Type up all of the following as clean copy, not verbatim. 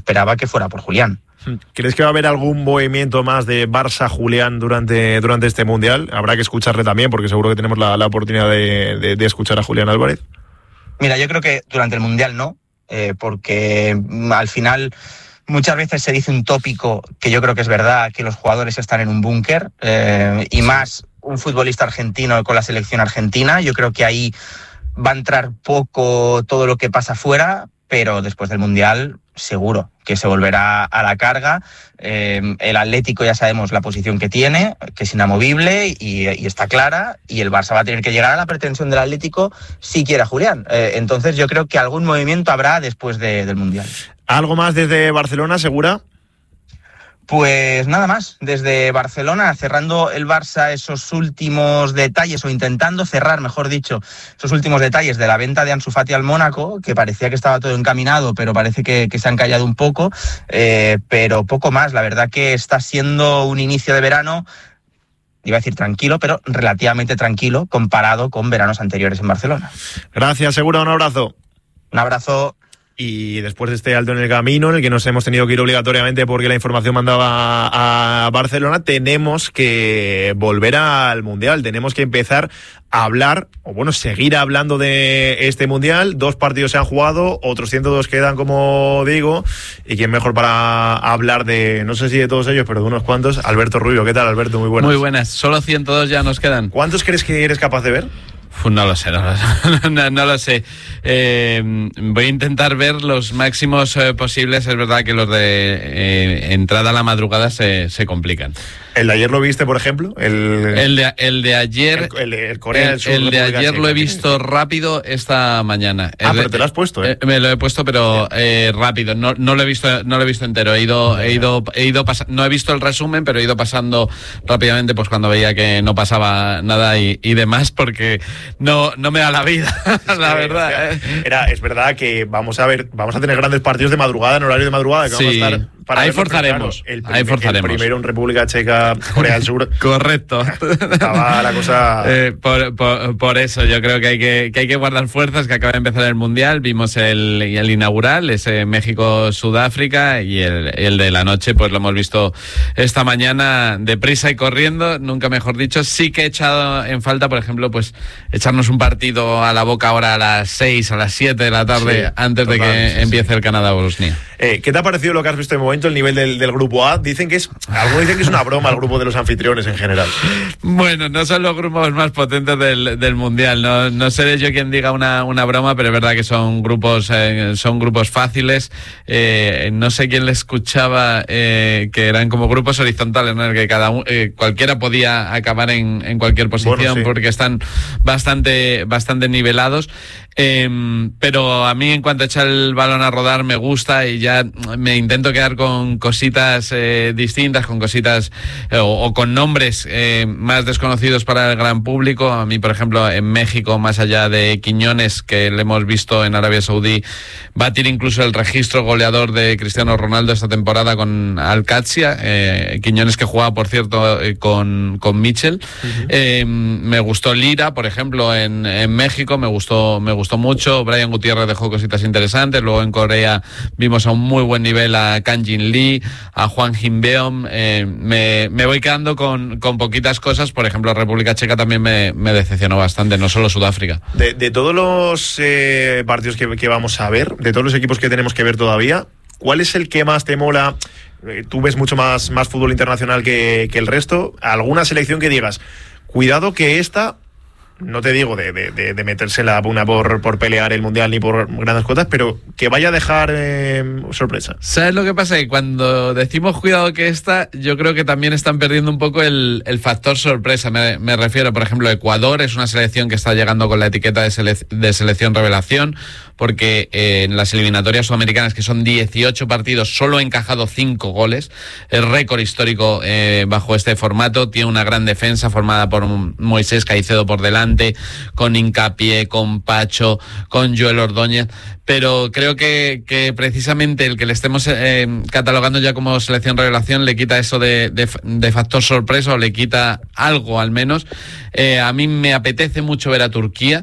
esperaba que fuera por Julián. ¿Crees que va a haber algún movimiento más de Barça-Julián durante este Mundial? Habrá que escucharle también, porque seguro que tenemos la oportunidad de escuchar a Julián Álvarez. Mira, yo creo que durante el Mundial no, porque al final muchas veces se dice un tópico que yo creo que es verdad, que los jugadores están en un búnker, y más un futbolista argentino con la selección argentina. Yo creo que ahí va a entrar poco todo lo que pasa fuera, pero después del Mundial seguro que se volverá a la carga. El Atlético ya sabemos la posición que tiene, que es inamovible y está clara, y el Barça va a tener que llegar a la pretensión del Atlético si quiere a Julián. Entonces yo creo que algún movimiento habrá después del Mundial. ¿Algo más desde Barcelona, Segura? Pues nada más, desde Barcelona, cerrando el Barça esos últimos detalles, o intentando cerrar, mejor dicho, esos últimos detalles de la venta de Ansu Fati al Mónaco, que parecía que estaba todo encaminado, pero parece que se han callado un poco, pero poco más. La verdad que está siendo un inicio de verano, iba a decir tranquilo, pero relativamente tranquilo comparado con veranos anteriores en Barcelona. Gracias, Segura, un abrazo. Un abrazo. Y después de este alto en el camino, en el que nos hemos tenido que ir obligatoriamente porque la información mandaba a Barcelona, tenemos que volver al Mundial, tenemos que empezar a hablar, o bueno, seguir hablando de este Mundial. 2 partidos se han jugado, otros 102 quedan, como digo, y quién mejor para hablar de, no sé si de todos ellos, pero de unos cuantos. Alberto Rubio. ¿Qué tal, Alberto? Muy buenas. Muy buenas, solo 102 ya nos quedan. ¿Cuántos crees que eres capaz de ver? No lo sé. No lo sé. Voy a intentar ver los máximos posibles. Es verdad que los de entrada a la madrugada se complican. ¿El de ayer lo viste, por ejemplo? El de ayer. El Corea del Sur. El de ayer lo he visto rápido esta mañana. Pero te lo has puesto, ¿eh? Me lo he puesto, pero rápido. No lo he visto entero. He ido no he visto el resumen, pero he ido pasando rápidamente, pues cuando veía que no pasaba nada y demás, porque no me da la vida, la verdad. Es verdad que vamos a tener grandes partidos de madrugada, en horario de madrugada, que sí. Vamos a estar para ahí verlo, forzaremos. Claro, el primero en República Checa, Corea del Sur. Correcto. Estaba la cosa. Por eso yo creo que hay que guardar fuerzas, que acaba de empezar el Mundial. Vimos el inaugural, ese México-Sudáfrica, y el de la noche, pues lo hemos visto esta mañana deprisa y corriendo, nunca mejor dicho. Sí que he echado en falta, por ejemplo, pues echarnos un partido a la boca ahora a las 6, a las 7 de la tarde, antes de que empiece el Canadá-Bosnia. ¿Qué te ha parecido lo que has visto de momento, el nivel del grupo A? Algunos dicen que es una broma el grupo de los anfitriones en general. Bueno, no son los grupos más potentes del Mundial. No seré yo quien diga una broma, pero es verdad que son grupos fáciles. No sé quién le escuchaba que eran como grupos horizontales, ¿no? En el que cualquiera podía acabar en cualquier posición, bueno, sí, porque están bastante nivelados. Pero a mí, en cuanto a echar el balón a rodar, me gusta, y ya me intento quedar con cositas distintas, con cositas o con nombres más desconocidos para el gran público. A mí, por ejemplo, en México, más allá de Quiñones, que le hemos visto en Arabia Saudí batir incluso el registro goleador de Cristiano Ronaldo esta temporada con Al-Qadsia, Quiñones, que jugaba, por cierto, con Mitchell. Uh-huh. Me gustó Lira, por ejemplo, en México, me gustó mucho. Brian Gutiérrez dejó cositas interesantes. Luego en Corea vimos a un muy buen nivel a Kang Jin Lee, a Hwang Hin-beom. Me voy quedando con poquitas cosas. Por ejemplo, República Checa también me decepcionó bastante, no solo Sudáfrica. De todos los partidos que vamos a ver, de todos los equipos que tenemos que ver todavía, ¿cuál es el que más te mola? Tú ves mucho más fútbol internacional que el resto. ¿Alguna selección que digas, cuidado que esta, no te digo de metérsela una por pelear el Mundial ni por grandes cuotas, pero que vaya a dejar sorpresa? ¿Sabes lo que pasa? Que cuando decimos cuidado que esta, yo creo que también están perdiendo un poco el factor sorpresa. Me refiero, por ejemplo, Ecuador es una selección que está llegando con la etiqueta de selección revelación, porque en las eliminatorias sudamericanas, que son 18 partidos, solo ha encajado 5 goles. El récord histórico bajo este formato. Tiene una gran defensa formada por Moisés Caicedo por delante, con Hincapié, con Pacho, con Joel Ordóñez. Pero creo que precisamente el que le estemos catalogando ya como selección revelación le quita eso de factor sorpresa, o le quita algo al menos. A mí me apetece mucho ver a Turquía,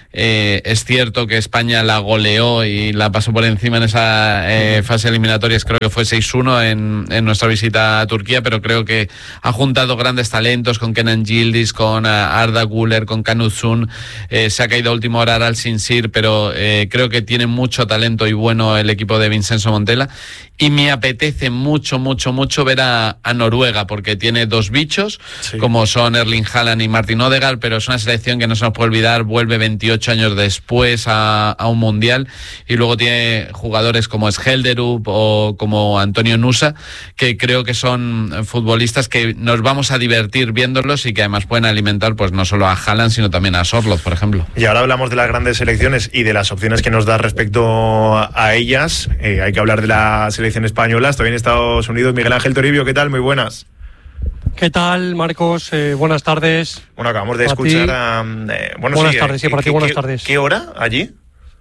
Es cierto que España la goleó y la pasó por encima en esa fase eliminatorias, creo que fue 6-1 en nuestra visita a Turquía, pero creo que ha juntado grandes talentos con Kenan Yildiz, con Arda Güler, con Kanutsun. Se ha caído a última hora Aral Sinsir, pero creo que tiene mucho talento y bueno el equipo de Vincenzo Montella. Y me apetece mucho ver a Noruega, porque tiene dos bichos, como son Erling Haaland y Martin Odegaard, pero es una selección que no se nos puede olvidar, vuelve 28 años después a un mundial, y luego tiene jugadores como Schelderup o como Antonio Nusa, que creo que son futbolistas que nos vamos a divertir viéndolos y que además pueden alimentar pues no solo a Haaland, sino también a Sorloth, por ejemplo. Y ahora hablamos de las grandes selecciones y de las opciones que nos da respecto a ellas. Hay que hablar de la selección española, está bien Estados Unidos. Miguel Ángel Toribio, ¿qué tal? Muy buenas. ¿Qué tal, Marcos? Buenas tardes. Bueno, acabamos de escuchar a... buenas tardes, sí, para ti buenas tardes. ¿Qué hora allí?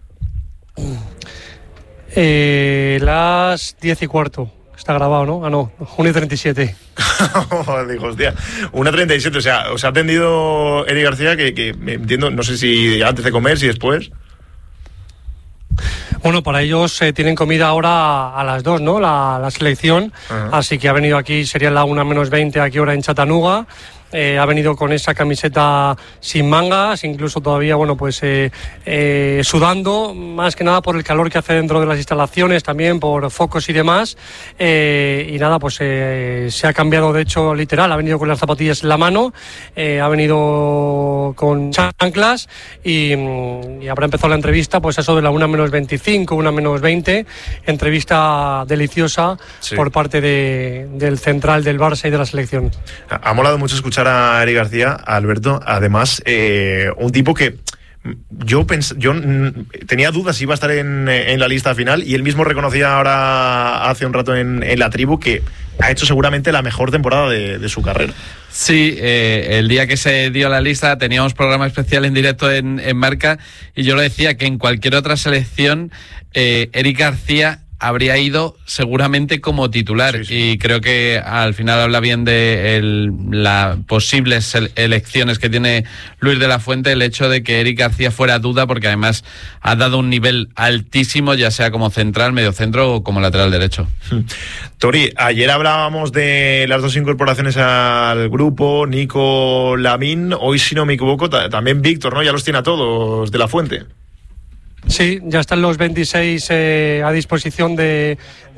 Las 10:15. Está grabado, ¿no? Ah, no, 1:37. Digo, hostia, 1:37, o sea, os ha atendido Eric García, que entiendo, no sé si antes de comer, si después... Bueno, para ellos tienen comida ahora a las 2, ¿no? La selección. Uh-huh. Así que ha venido aquí, sería la 1:20 aquí ahora en Chattanooga. Ha venido con esa camiseta sin mangas, incluso todavía, bueno, pues sudando, más que nada por el calor que hace dentro de las instalaciones, también por focos y demás. Y nada, pues se ha cambiado, de hecho, literal, ha venido con las zapatillas en la mano, ha venido con chanclas y habrá empezado la entrevista, pues eso de la 1:25, 1:20, entrevista deliciosa, sí, por parte del central del Barça y de la selección. Ha molado mucho escuchar a Eric García, a Alberto, además un tipo que yo tenía dudas si iba a estar en la lista final, y él mismo reconocía ahora hace un rato en la tribu que ha hecho seguramente la mejor temporada de su carrera. Sí, el día que se dio la lista teníamos programa especial en directo en Marca, y yo lo decía que en cualquier otra selección Eric García habría ido seguramente como titular, sí, sí. Y creo que al final habla bien de las posibles elecciones que tiene Luis de la Fuente, el hecho de que Eric García fuera duda, porque además ha dado un nivel altísimo, ya sea como central, mediocentro o como lateral derecho. Tori, ayer hablábamos de las dos incorporaciones al grupo, Nico, Lamine, hoy si no me equivoco también Víctor, ¿no? Ya los tiene a todos de la Fuente. Sí, ya están los 26 a disposición del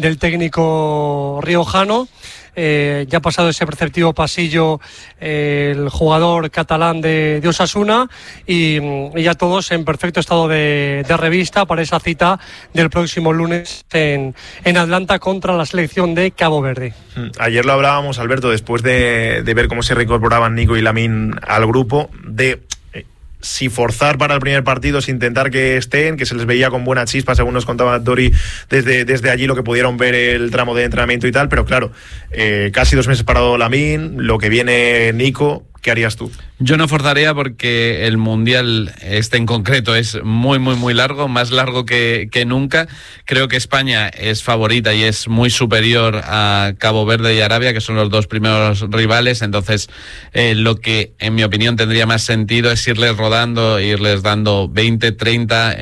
técnico riojano. Ya ha pasado ese perceptivo pasillo el jugador catalán de Osasuna y ya todos en perfecto estado de revista para esa cita del próximo lunes en Atlanta contra la selección de Cabo Verde. Ayer lo hablábamos, Alberto, después de ver cómo se reincorporaban Nico y Lamine al grupo, de si forzar para el primer partido, si intentar que estén, que se les veía con buena chispa, según nos contaba Dori desde allí, lo que pudieron ver el tramo de entrenamiento y tal, pero claro, casi 2 meses parado Lamine, lo que viene Nico, ¿qué harías tú? Yo no forzaría, porque el Mundial este en concreto es muy largo, más largo que nunca. Creo que España es favorita y es muy superior a Cabo Verde y Arabia, que son los dos primeros rivales. Entonces, lo que en mi opinión tendría más sentido es irles rodando, irles dando 20, 30,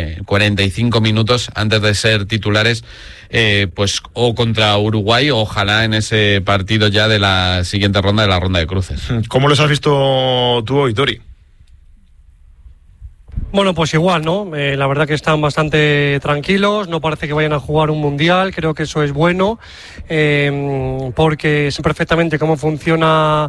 45 minutos antes de ser titulares, pues o contra Uruguay, o ojalá en ese partido ya de la siguiente ronda, de la ronda de cruces. ¿Cómo los has visto tú hoy, Tori? Bueno, pues igual, ¿no? La verdad que están bastante tranquilos, no parece que vayan a jugar un mundial, creo que eso es bueno, porque sé perfectamente cómo funciona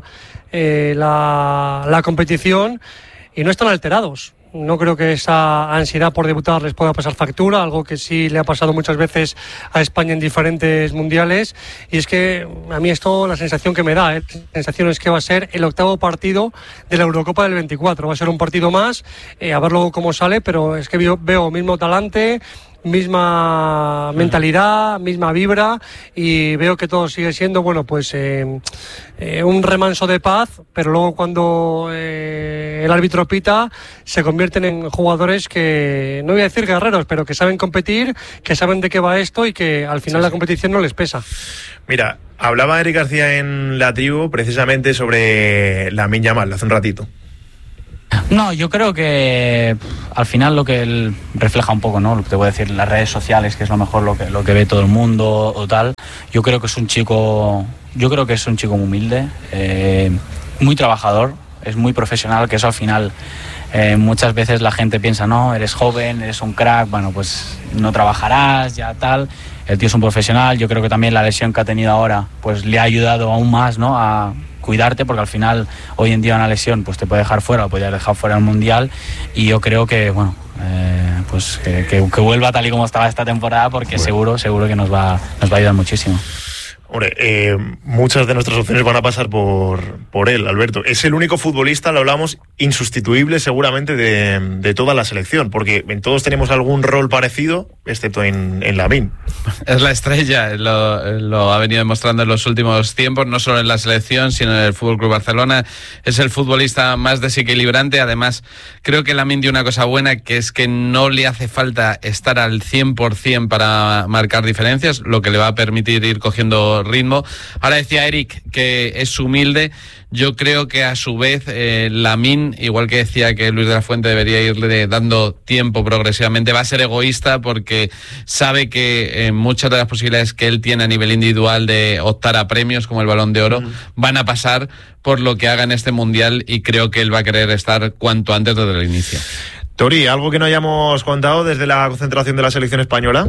la competición y no están alterados. No creo que esa ansiedad por debutar les pueda pasar factura, algo que sí le ha pasado muchas veces a España en diferentes mundiales. Y es que a mí esto, la sensación que me da, la sensación es que va a ser el 8º partido de la Eurocopa del 24. Va a ser un partido más, a ver luego cómo sale, pero es que veo mismo talante, misma mentalidad, misma vibra, y veo que todo sigue siendo, bueno, pues un remanso de paz, pero luego cuando el árbitro pita se convierten en jugadores que, no voy a decir guerreros, pero que saben competir, que saben de qué va esto y que al final la competición no les pesa. Mira, hablaba Eric García en la tribu precisamente sobre Lamine Yamal hace un ratito. No, yo creo que al final lo que él refleja un poco, ¿no? Lo que te voy a decir, las redes sociales, que es lo mejor lo que ve todo el mundo o tal. Yo creo que es un chico muy humilde, muy trabajador, es muy profesional, que eso al final muchas veces la gente piensa, no, eres joven, eres un crack, bueno, pues no trabajarás, ya tal. El tío es un profesional, yo creo que también la lesión que ha tenido ahora pues le ha ayudado aún más, ¿no?, a cuidarte, porque al final hoy en día una lesión pues te puede dejar fuera, o puede dejar fuera el Mundial, y yo creo que bueno, pues que vuelva tal y como estaba esta temporada, porque seguro que nos va a ayudar muchísimo. Hombre, muchas de nuestras opciones van a pasar por él, Alberto. Es el único futbolista, lo hablamos, insustituible seguramente de toda la selección, porque en todos tenemos algún rol parecido, excepto en Lamine. Es la estrella, lo ha venido demostrando en los últimos tiempos, no solo en la selección, sino en el FC Barcelona. Es el futbolista más desequilibrante. Además, creo que Lamine tiene una cosa buena, que es que no le hace falta estar al 100% para marcar diferencias, lo que le va a permitir ir cogiendo ritmo. Ahora decía Eric que es humilde. Yo creo que a su vez Lamine, igual que decía que Luis de la Fuente debería irle dando tiempo progresivamente, va a ser egoísta, porque sabe que muchas de las posibilidades que él tiene a nivel individual de optar a premios como el Balón de Oro van a pasar por lo que haga en este Mundial, y creo que él va a querer estar cuanto antes desde el inicio. Tori, ¿algo que no hayamos contado desde la concentración de la selección española?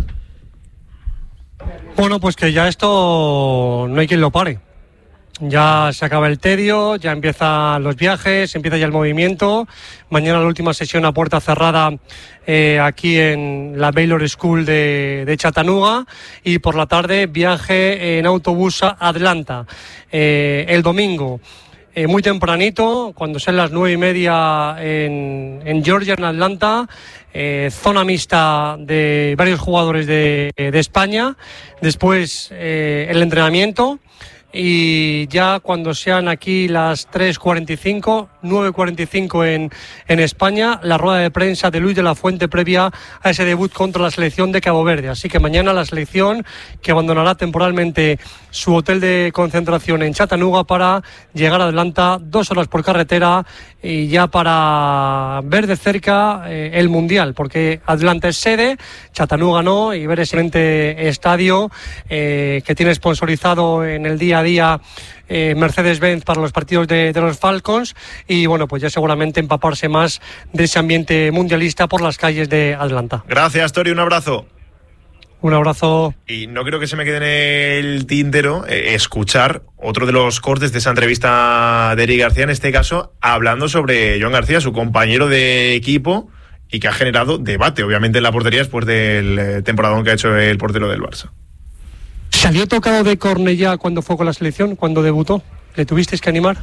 Bueno, pues que ya esto no hay quien lo pare. Ya se acaba el tedio, ya empiezan los viajes, empieza ya el movimiento. Mañana la última sesión a puerta cerrada aquí en la Baylor School de Chattanooga, y por la tarde viaje en autobús a Atlanta. El domingo, muy tempranito, cuando sean las 9:30 en Georgia, en Atlanta, zona mixta de varios jugadores de España. Después el entrenamiento. Y ya cuando sean aquí las 3:45, 9:45 en España, la rueda de prensa de Luis de la Fuente previa a ese debut contra la selección de Cabo Verde. Así que mañana la selección, que abandonará temporalmente su hotel de concentración en Chattanooga para llegar a Atlanta, 2 horas por carretera, y ya para ver de cerca el Mundial, porque Atlanta es sede, Chattanooga no, y ver ese excelente estadio que tiene sponsorizado en el día a día Mercedes-Benz para los partidos de los Falcons, y bueno, pues ya seguramente empaparse más de ese ambiente mundialista por las calles de Atlanta. Gracias, Tori, un abrazo. Un abrazo. Y no creo que se me quede en el tintero escuchar otro de los cortes de esa entrevista de Eric García, en este caso hablando sobre Joan García, su compañero de equipo, y que ha generado debate, obviamente, en la portería después del temporadón que ha hecho el portero del Barça. ¿Salió tocado de Cornellá cuando fue con la selección, cuando debutó? ¿Le tuvisteis que animar?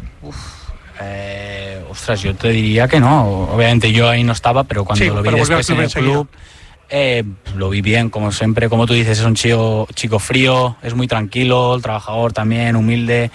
Ostras, yo te diría que no. Obviamente yo ahí no estaba, pero cuando lo vi después en el club, lo vi bien, como siempre. Como tú dices, es un chico frío, es muy tranquilo, trabajador también, humilde.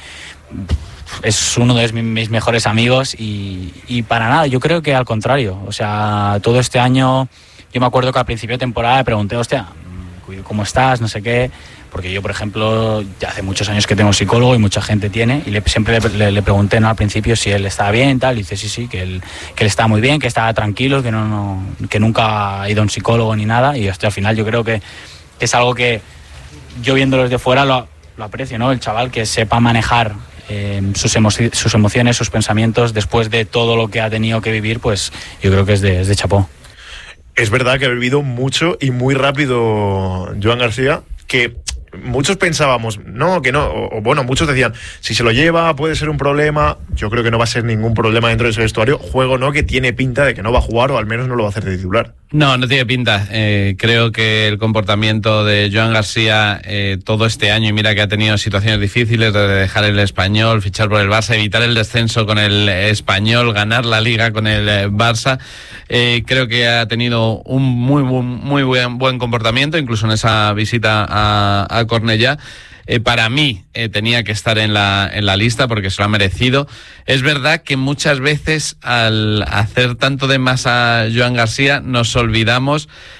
Es uno de mis mejores amigos, y para nada, yo creo que al contrario. O sea, todo este año, yo me acuerdo que al principio de temporada le pregunté, hostia, ¿cómo estás? No sé qué. Porque yo, por ejemplo, ya hace muchos años que tengo psicólogo, y mucha gente tiene, y siempre le pregunté, ¿no?, al principio si él estaba bien, tal, y dice sí, que él estaba muy bien, que estaba tranquilo, que nunca ha ido a un psicólogo ni nada, y al final yo creo que es algo que yo, viéndolo desde fuera, lo aprecio, ¿no? El chaval que sepa manejar sus emociones, sus pensamientos, después de todo lo que ha tenido que vivir, pues yo creo que es de chapó. Es verdad que ha vivido mucho y muy rápido Joan García, que muchos pensábamos, no, que no, o bueno, muchos decían, si se lo lleva puede ser un problema. Yo creo que no va a ser ningún problema dentro de ese vestuario. Juego no, que tiene pinta de que no va a jugar, o al menos no lo va a hacer de titular. No tiene pinta. Creo que el comportamiento de Joan García todo este año, y mira que ha tenido situaciones difíciles, de dejar el Español, fichar por el Barça, evitar el descenso con el Español, ganar la Liga con el Barça, creo que ha tenido un muy buen comportamiento, incluso en esa visita a Cornellá. Para mí tenía que estar en la lista, porque se lo ha merecido. Es verdad que muchas veces, al hacer tanto de más a Joan García, nos olvidamos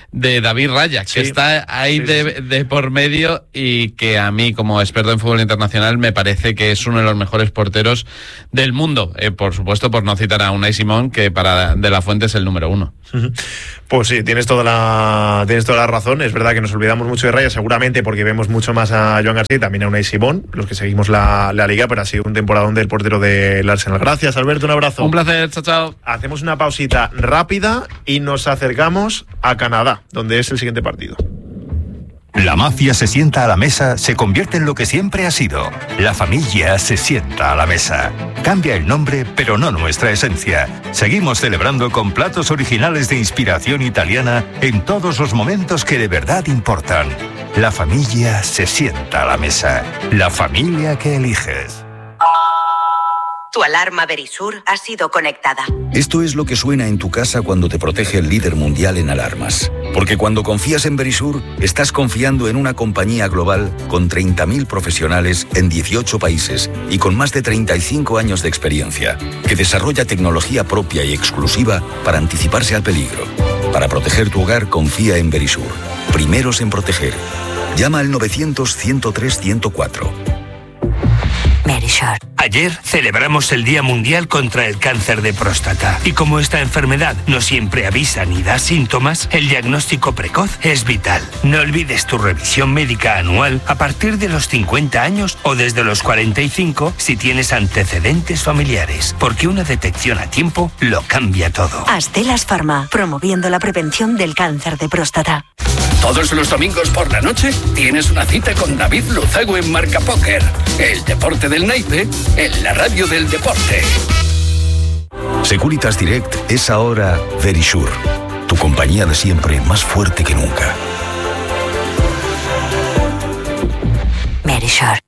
de David Raya, que está ahí de por medio, y que a mí, como experto en fútbol internacional, me parece que es uno de los mejores porteros del mundo. Por supuesto, por no citar a Unai Simón, que para De La Fuente es el número 1. Pues sí, tienes toda la razón. Es verdad que nos olvidamos mucho de Raya, seguramente porque vemos mucho más a Joan García y también a Unai Simón, los que seguimos la Liga, pero ha sido un temporadón del portero del Arsenal. Gracias, Alberto, un abrazo. Un placer, chao, chao. Hacemos una pausita rápida y nos acercamos a Canadá, donde es el siguiente partido. La mafia se sienta a la mesa, se convierte en lo que siempre ha sido. La familia se sienta a la mesa. Cambia el nombre, pero no nuestra esencia. Seguimos celebrando con platos originales de inspiración italiana en todos los momentos que de verdad importan. La familia se sienta a la mesa. La familia que eliges. Tu alarma Verisur ha sido conectada. Esto es lo que suena en tu casa cuando te protege el líder mundial en alarmas. Porque cuando confías en Verisur, estás confiando en una compañía global con 30.000 profesionales en 18 países y con más de 35 años de experiencia, que desarrolla tecnología propia y exclusiva para anticiparse al peligro. Para proteger tu hogar, confía en Verisur. Primeros en proteger. Llama al 900-103-104. Ayer celebramos el Día Mundial contra el Cáncer de Próstata. Y como esta enfermedad no siempre avisa ni da síntomas, el diagnóstico precoz es vital. No olvides tu revisión médica anual a partir de los 50 años o desde los 45 si tienes antecedentes familiares. Porque una detección a tiempo lo cambia todo. Astellas Pharma, promoviendo la prevención del cáncer de próstata. Todos los domingos por la noche tienes una cita con David Luzago en Marca Póker. El deporte del naipe en la radio del deporte. Securitas Direct es ahora Verisur. Tu compañía de siempre, más fuerte que nunca. Verisur.